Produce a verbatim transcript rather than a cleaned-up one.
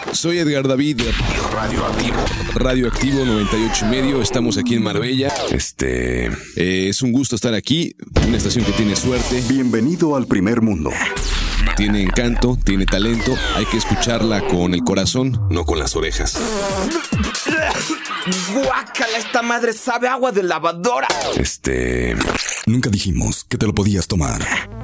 Soy Edgar David, Radioactivo. Radioactivo noventa y ocho y medio. Estamos aquí en Marbella. Este... Eh, es un gusto estar aquí. Una estación que tiene suerte, Bienvenido al primer mundo. tiene encanto, tiene talento. Hay que escucharla con el corazón, no con las orejas. ¡Guácala! Esta madre sabe agua de lavadora. Este... Nunca dijimos que te lo podías tomar.